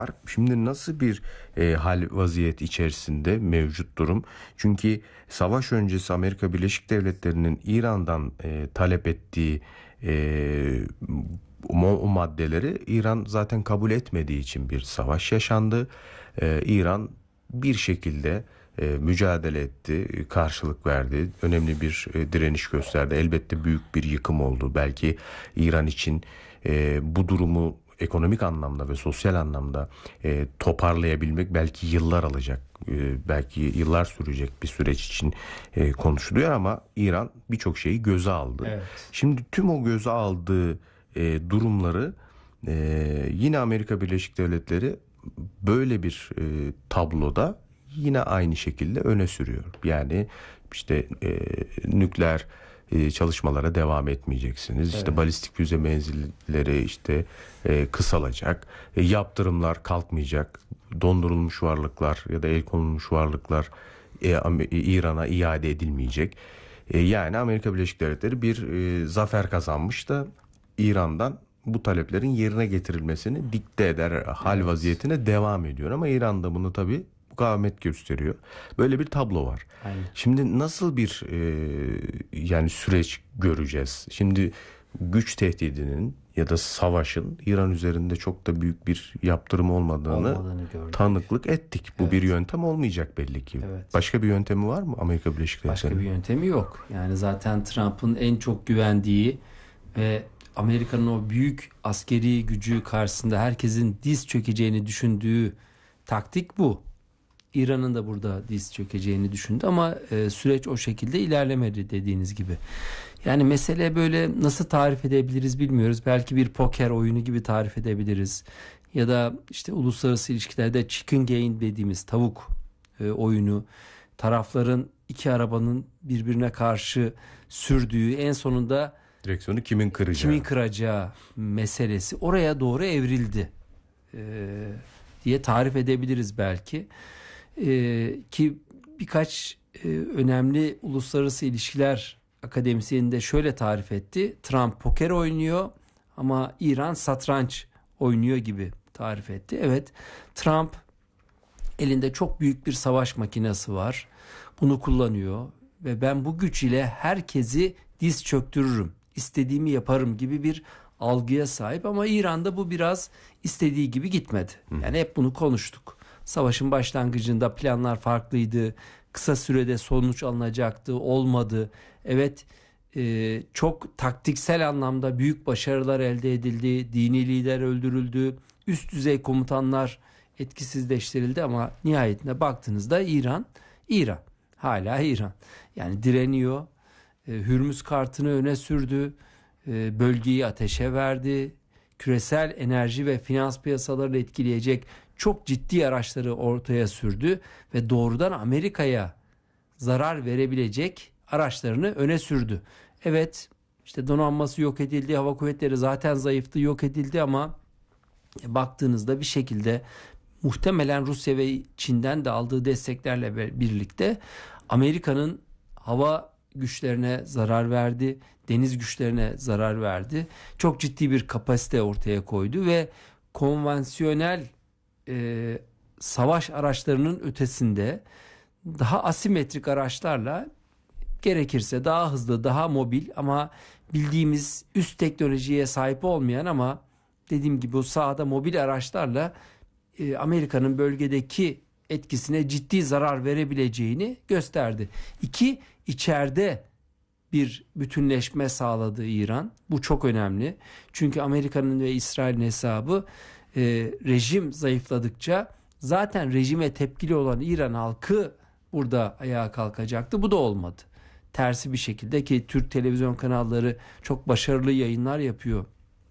Şimdi nasıl bir hal vaziyet içerisinde mevcut durum? Çünkü savaş öncesi Amerika Birleşik Devletleri'nin İran'dan talep ettiği o maddeleri İran zaten kabul etmediği için bir savaş yaşandı. İran bir şekilde mücadele etti, karşılık verdi, önemli bir direniş gösterdi. Elbette büyük bir yıkım oldu. Belki İran için bu durumu ekonomik anlamda ve sosyal anlamda toparlayabilmek belki yıllar alacak, belki yıllar sürecek bir süreç için konuşuluyor ama İran birçok şeyi göze aldı. Evet. Şimdi tüm o göze aldığı durumları yine Amerika Birleşik Devletleri böyle bir tabloda yine aynı şekilde öne sürüyor. Yani işte nükleer çalışmalara devam etmeyeceksiniz. Evet. İşte balistik füze menzilleri işte kısalacak. Yaptırımlar kalkmayacak. Dondurulmuş varlıklar ya da el konulmuş varlıklar İran'a iade edilmeyecek. Yani Amerika Birleşik Devletleri bir zafer kazanmış da İran'dan bu taleplerin yerine getirilmesini dikte eder hal vaziyetine devam ediyor. Ama İran da bunu tabii mukavemet gösteriyor. Böyle bir tablo var. Aynen. Şimdi nasıl bir yani süreç göreceğiz? Şimdi güç tehdidinin ya da savaşın İran üzerinde çok da büyük bir yaptırım olmadığını gördük. tanıklık ettik. Bu Evet. bir yöntem olmayacak belli ki. Evet. Başka bir yöntemi var mı Amerika Birleşik Devletleri'nin? Başka bir yöntemi yok. Yani zaten Trump'ın en çok güvendiği ve Amerika'nın o büyük askeri gücü karşısında herkesin diz çökeceğini düşündüğü taktik bu. İran'ın da burada diz çökeceğini düşündü ama süreç o şekilde ilerlemedi dediğiniz gibi. Yani mesele böyle nasıl tarif edebiliriz bilmiyoruz. Belki bir poker oyunu gibi tarif edebiliriz. Ya da işte uluslararası ilişkilerde chicken game dediğimiz tavuk oyunu. Tarafların iki arabanın birbirine karşı sürdüğü, en sonunda Direksiyonu kimin kıracağı meselesi oraya doğru evrildi diye tarif edebiliriz belki. Ki birkaç önemli uluslararası ilişkiler akademisyeni de şöyle tarif etti. Trump poker oynuyor ama İran satranç oynuyor gibi tarif etti. Evet, Trump elinde çok büyük bir savaş makinesi var. Bunu kullanıyor ve ben bu güç ile herkesi diz çöktürürüm, istediğimi yaparım gibi bir algıya sahip ama İran'da bu biraz istediği gibi gitmedi. Yani hep bunu konuştuk. Savaşın başlangıcında planlar farklıydı. Kısa sürede sonuç alınacaktı. Olmadı. Evet, çok taktiksel anlamda büyük başarılar elde edildi. Dini lider öldürüldü. Üst düzey komutanlar etkisizleştirildi ama nihayetinde baktığınızda İran. Hala İran. Yani direniyor. Hürmüz kartını öne sürdü. Bölgeyi ateşe verdi. Küresel enerji ve finans piyasalarını etkileyecek çok ciddi araçları ortaya sürdü ve doğrudan Amerika'ya zarar verebilecek araçlarını öne sürdü. Evet, işte donanması yok edildi, hava kuvvetleri zaten zayıftı, yok edildi ama baktığınızda bir şekilde muhtemelen Rusya ve Çin'den de aldığı desteklerle birlikte Amerika'nın hava güçlerine zarar verdi, deniz güçlerine zarar verdi. Çok ciddi bir kapasite ortaya koydu ve konvansiyonel savaş araçlarının ötesinde daha asimetrik araçlarla, gerekirse daha hızlı, daha mobil ama bildiğimiz üst teknolojiye sahip olmayan ama dediğim gibi o sahada mobil araçlarla Amerika'nın bölgedeki etkisine ciddi zarar verebileceğini gösterdi. İçeride bir bütünleşme sağladı İran. Bu çok önemli. Çünkü Amerika'nın ve İsrail'in hesabı rejim zayıfladıkça zaten rejime tepkili olan İran halkı burada ayağa kalkacaktı. Bu da olmadı. Tersi bir şekilde, ki Türk televizyon kanalları çok başarılı yayınlar yapıyor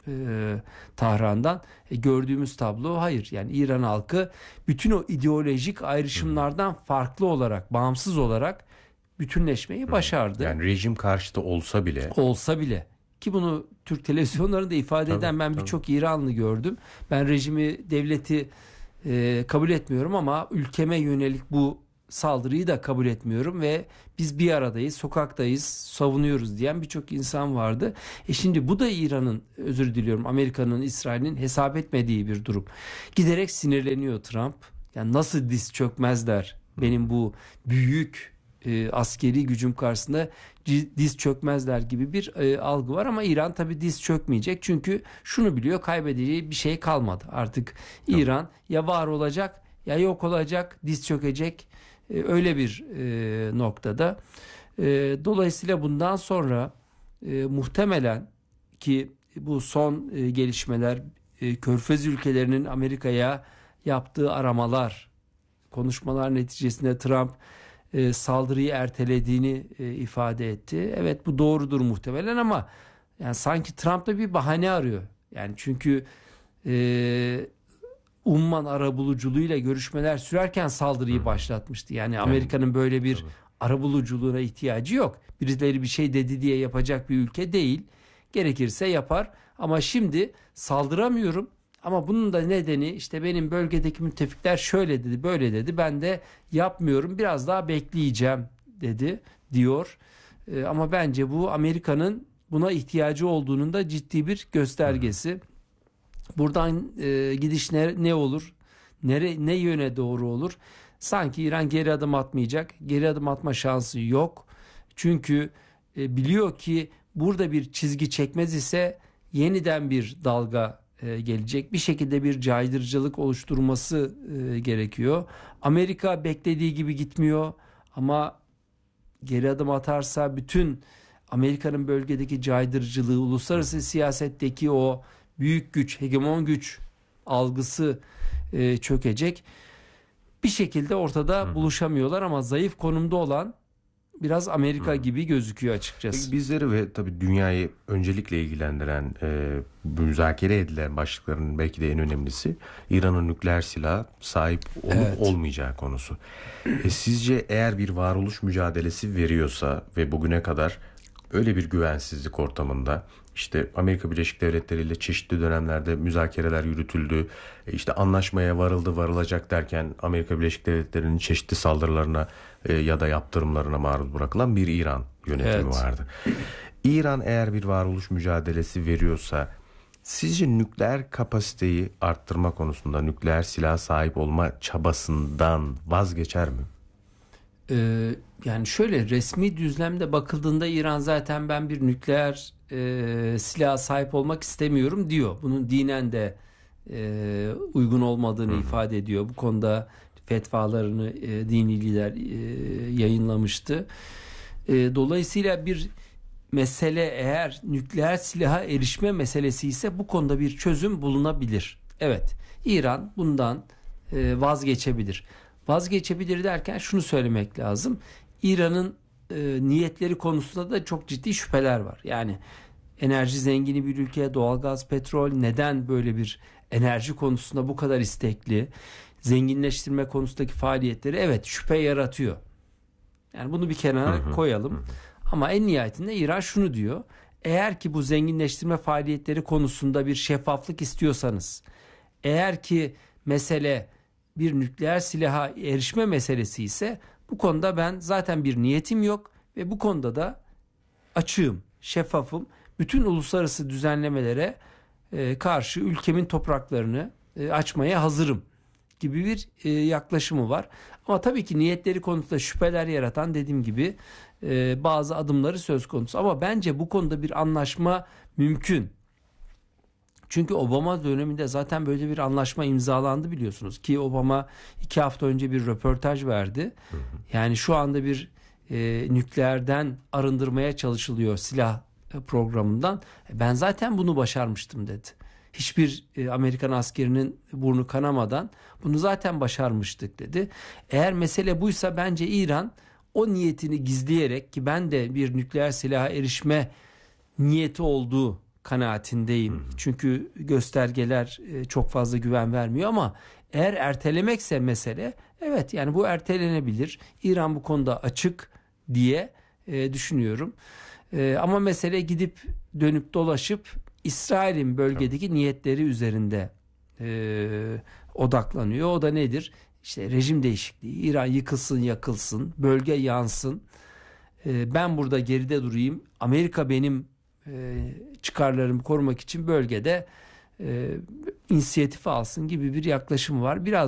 Tahran'dan. Gördüğümüz tablo hayır. Yani İran halkı bütün o ideolojik ayrışımlardan farklı olarak, bağımsız olarak bütünleşmeyi başardı. Yani rejim karşıtı olsa bile ki bunu Türk televizyonlarında ifade eden ben birçok İranlı gördüm. Ben rejimi, devleti kabul etmiyorum ama ülkeme yönelik bu saldırıyı da kabul etmiyorum ve biz bir aradayız, sokaktayız, savunuyoruz diyen birçok insan vardı. Şimdi bu da İran'ın, özür diliyorum, Amerika'nın, İsrail'in hesap etmediği bir durum. Giderek sinirleniyor Trump. Yani nasıl diz çökmezler benim bu büyük askeri gücüm karşısında, diz çökmezler gibi bir algı var ama İran tabii diz çökmeyecek. Çünkü şunu biliyor, kaybedeceği bir şey kalmadı. Artık İran ya var olacak ya yok olacak, diz çökecek, öyle bir noktada. Dolayısıyla bundan sonra muhtemelen ki bu son gelişmeler, Körfez ülkelerinin Amerika'ya yaptığı aramalar, konuşmalar neticesinde Trump saldırıyı ertelediğini ifade etti. Evet, bu doğrudur muhtemelen ama yani sanki Trump da bir bahane arıyor. Yani çünkü Umman arabuluculuğuyla görüşmeler sürerken saldırıyı başlatmıştı. Yani Amerika'nın böyle bir arabuluculuğuna ihtiyacı yok. Birileri bir şey dedi diye yapacak bir ülke değil. Gerekirse yapar ama şimdi saldıramıyorum. Ama bunun da nedeni işte benim bölgedeki müttefikler şöyle dedi, böyle dedi. Ben de yapmıyorum, biraz daha bekleyeceğim dedi diyor. Ama bence bu Amerika'nın buna ihtiyacı olduğunun da ciddi bir göstergesi. Buradan gidiş ne olur? Ne yöne doğru olur? Sanki İran geri adım atmayacak. Geri adım atma şansı yok. Çünkü biliyor ki burada bir çizgi çekmez ise yeniden bir dalga gelecek. Bir şekilde bir caydırıcılık oluşturması gerekiyor. Amerika beklediği gibi gitmiyor ama geri adım atarsa bütün Amerika'nın bölgedeki caydırıcılığı, uluslararası siyasetteki o büyük güç, hegemon güç algısı çökecek. Bir şekilde ortada buluşamıyorlar ama zayıf konumda olan biraz Amerika gibi gözüküyor açıkçası. Bizleri ve tabii dünyayı öncelikle ilgilendiren, müzakere edilen başlıkların belki de en önemlisi İran'ın nükleer silah sahip olup olmayacağı konusu. Sizce eğer bir varoluş mücadelesi veriyorsa ve bugüne kadar öyle bir güvensizlik ortamında, işte Amerika Birleşik Devletleri ile çeşitli dönemlerde müzakereler yürütüldü, işte anlaşmaya varılacak derken Amerika Birleşik Devletleri'nin çeşitli saldırılarına ya da yaptırımlarına maruz bırakılan bir İran yönetimi vardı. İran eğer bir varoluş mücadelesi veriyorsa sizce nükleer kapasiteyi arttırma konusunda, nükleer silah sahip olma çabasından vazgeçer mi? Yani şöyle, resmi düzlemde bakıldığında İran zaten ben bir nükleer silaha sahip olmak istemiyorum diyor. Bunun dinen de uygun olmadığını ifade ediyor. Bu konuda fetvalarını dini lider yayınlamıştı. Dolayısıyla bir mesele eğer nükleer silaha erişme meselesi ise bu konuda bir çözüm bulunabilir. Evet, İran bundan vazgeçebilir. Vazgeçebilir derken şunu söylemek lazım. İran'ın niyetleri konusunda da çok ciddi şüpheler var. Yani enerji zengini bir ülke, doğalgaz, petrol, neden böyle bir enerji konusunda bu kadar istekli? Zenginleştirme konusundaki faaliyetleri evet şüphe yaratıyor. Yani bunu bir kenara koyalım. Ama en nihayetinde İran şunu diyor. Eğer ki bu zenginleştirme faaliyetleri konusunda bir şeffaflık istiyorsanız, eğer ki mesele bir nükleer silaha erişme meselesi ise bu konuda ben zaten bir niyetim yok ve bu konuda da açığım, şeffafım. Bütün uluslararası düzenlemelere karşı ülkemin topraklarını açmaya hazırım gibi bir yaklaşımı var. Ama tabii ki niyetleri konusunda şüpheler yaratan, dediğim gibi bazı adımları söz konusu. Ama bence bu konuda bir anlaşma mümkün. Çünkü Obama döneminde zaten böyle bir anlaşma imzalandı biliyorsunuz ki Obama 2 hafta önce bir röportaj verdi. Yani şu anda bir nükleerden arındırmaya çalışılıyor silah programından. Ben zaten bunu başarmıştım dedi. Hiçbir Amerikan askerinin burnu kanamadan bunu zaten başarmıştık dedi. Eğer mesele buysa bence İran o niyetini gizleyerek, ki ben de bir nükleer silaha erişme niyeti olduğu kanaatindeyim. Çünkü göstergeler çok fazla güven vermiyor ama eğer ertelemekse mesele, evet yani bu ertelenebilir. İran bu konuda açık diye düşünüyorum. Ama mesele gidip dönüp dolaşıp İsrail'in bölgedeki niyetleri üzerinde odaklanıyor. O da nedir? işte rejim değişikliği, İran yıkılsın yakılsın, bölge yansın, ben burada geride durayım, Amerika benim çıkarlarımı korumak için bölgede inisiyatif alsın gibi bir yaklaşım var. Biraz